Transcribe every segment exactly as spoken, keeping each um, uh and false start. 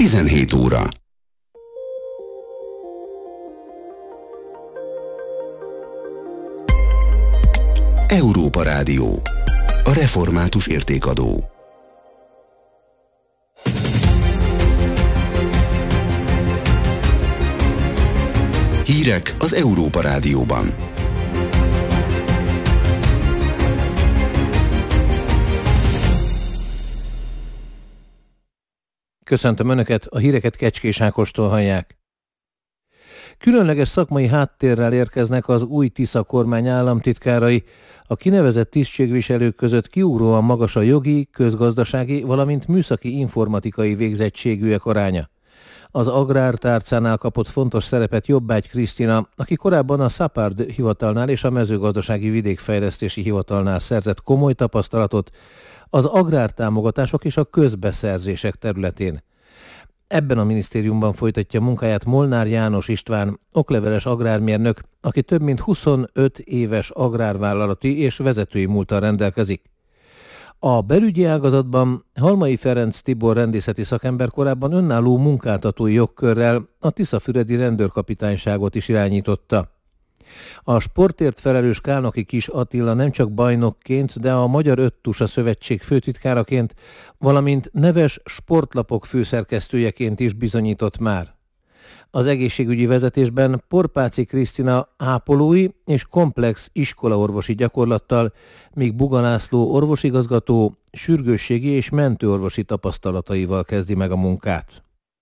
tizenhét óra. Európa Rádió. A református értékadó. Hírek az Európa Rádióban. Köszöntöm Önöket, a híreket Kecskés Ákostól hallják. Különleges szakmai háttérrel érkeznek az új Tisza kormány államtitkárai. A kinevezett tisztségviselők között kiugróan magas a jogi, közgazdasági, valamint műszaki informatikai végzettségűek aránya. Az agrártárcánál kapott fontos szerepet Jobbágy Krisztina, aki korábban a SZAPARD hivatalnál és a mezőgazdasági vidékfejlesztési hivatalnál szerzett komoly tapasztalatot az agrártámogatások és a közbeszerzések területén. Ebben a minisztériumban folytatja munkáját Molnár János István, okleveles agrármérnök, aki több mint huszonöt éves agrárvállalati és vezetői múlttal rendelkezik. A belügyi ágazatban Halmai Ferenc Tibor rendészeti szakember korábban önálló munkáltatói jogkörrel a Tiszafüredi rendőrkapitányságot is irányította. A sportért felelős Kálnoki Kis Attila nem csak bajnokként, de a Magyar Öttusa Szövetség főtitkáraként, valamint neves sportlapok főszerkesztőjeként is bizonyított már. Az egészségügyi vezetésben Porpáci Krisztina ápolói és komplex iskolaorvosi gyakorlattal, míg Buga László orvosigazgató sürgősségi és mentőorvosi tapasztalataival kezdi meg a munkát.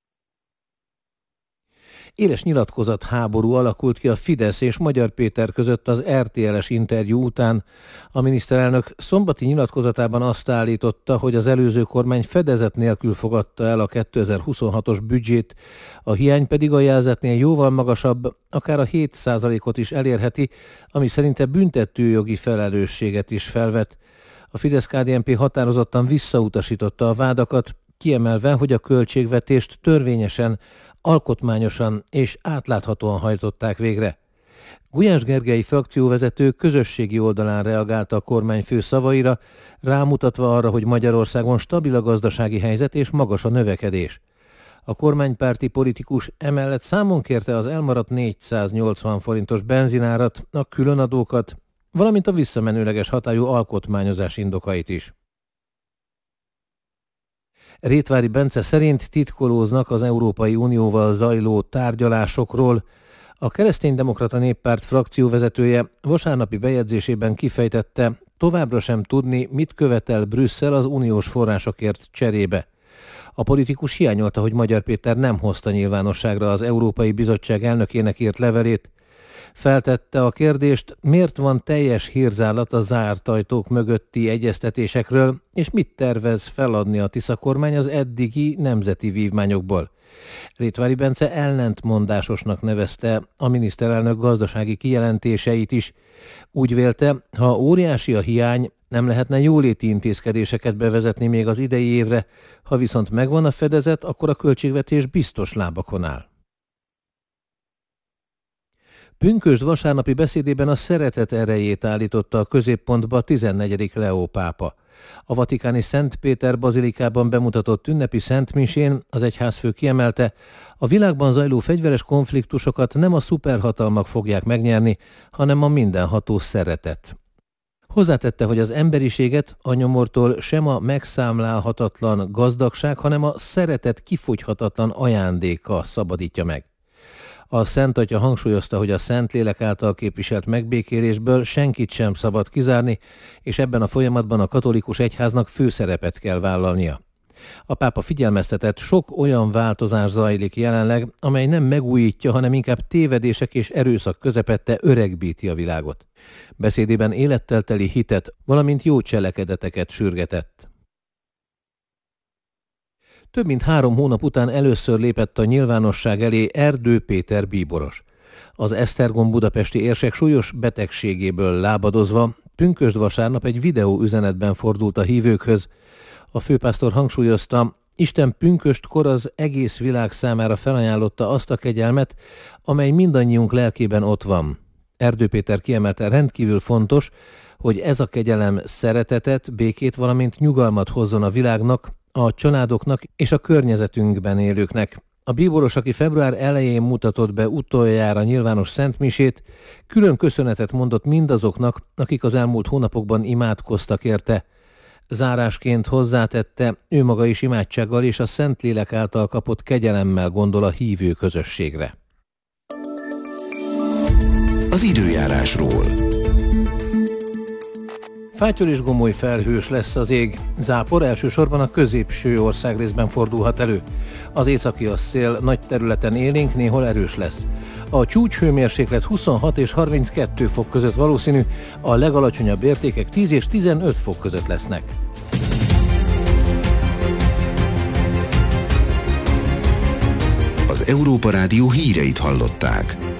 Éles nyilatkozat háború alakult ki a Fidesz és Magyar Péter között az er té el-es interjú után. A miniszterelnök szombati nyilatkozatában azt állította, hogy az előző kormány fedezet nélkül fogadta el a kétezer-huszonhatos büdzsét, a hiány pedig a jelzetnél jóval magasabb, akár a hét százalékot is elérheti, ami szerinte büntetőjogi felelősséget is felvet. A Fidesz-ká dé en pé határozottan visszautasította a vádakat, kiemelve, hogy a költségvetést törvényesen, alkotmányosan és átláthatóan hajtották végre. Gulyás Gergely frakcióvezető közösségi oldalán reagált a kormányfő szavaira, rámutatva arra, hogy Magyarországon stabil a gazdasági helyzet és magas a növekedés. A kormánypárti politikus emellett számon kérte az elmaradt négyszáznyolcvan forintos benzinárat, a különadókat, valamint a visszamenőleges hatályú alkotmányozás indokait is. Rétvári Bence szerint titkolóznak az Európai Unióval zajló tárgyalásokról. A Kereszténydemokrata Néppárt frakcióvezetője vasárnapi bejegyzésében kifejtette, továbbra sem tudni, mit követel Brüsszel az uniós forrásokért cserébe. A politikus hiányolta, hogy Magyar Péter nem hozta nyilvánosságra az Európai Bizottság elnökének írt levelét. Feltette a kérdést, miért van teljes hírzálat a zárt ajtók mögötti egyeztetésekről, és mit tervez feladni a Tisza kormány az eddigi nemzeti vívmányokból. Rétvári Bence ellentmondásosnak nevezte a miniszterelnök gazdasági kijelentéseit is. Úgy vélte, ha óriási a hiány, nem lehetne jóléti intézkedéseket bevezetni még az idei évre, ha viszont megvan a fedezet, akkor a költségvetés biztos lábakon áll. Pünkösd vasárnapi beszédében a szeretet erejét állította a középpontba tizennegyedik Leó pápa. A vatikáni Szent Péter bazilikában bemutatott ünnepi szentmisén az egyházfő kiemelte, a világban zajló fegyveres konfliktusokat nem a szuperhatalmak fogják megnyerni, hanem a mindenható szeretet. Hozzátette, hogy az emberiséget a nyomortól sem a megszámlálhatatlan gazdagság, hanem a szeretet kifogyhatatlan ajándéka szabadítja meg. A Szent Atya hangsúlyozta, hogy a Szentlélek által képviselt megbékélésből senkit sem szabad kizárni, és ebben a folyamatban a katolikus egyháznak főszerepet kell vállalnia. A pápa figyelmeztetett, sok olyan változás zajlik jelenleg, amely nem megújítja, hanem inkább tévedések és erőszak közepette öregbíti a világot. Beszédében élettel teli hitet, valamint jó cselekedeteket sürgetett. Több mint három hónap után először lépett a nyilvánosság elé Erdő Péter bíboros. Az Esztergom budapesti érsek súlyos betegségéből lábadozva pünkösd vasárnap egy videó üzenetben fordult a hívőkhöz. A főpásztor hangsúlyozta, Isten pünköstkor az egész világ számára felajánlotta azt a kegyelmet, amely mindannyiunk lelkében ott van. Erdő Péter kiemelte, rendkívül fontos, hogy ez a kegyelem szeretetet, békét, valamint nyugalmat hozzon a világnak, a családoknak és a környezetünkben élőknek. A bíboros, aki február elején mutatott be utoljára nyilvános szentmisét, külön köszönetet mondott mindazoknak, akik az elmúlt hónapokban imádkoztak érte. Zárásként hozzátette, ő maga is imádsággal és a Szentlélek által kapott kegyelemmel gondol a hívő közösségre. Az időjárásról. Fátyol és gomoly felhős lesz az ég. Zápor elsősorban a középső országrészben fordulhat elő. Az északi a szél nagy területen élénk, néhol erős lesz. A csúcshőmérséklet huszonhat és harminckettő fok között valószínű, a legalacsonyabb értékek tíz és tizenöt fok között lesznek. Az Európa Rádió híreit hallották.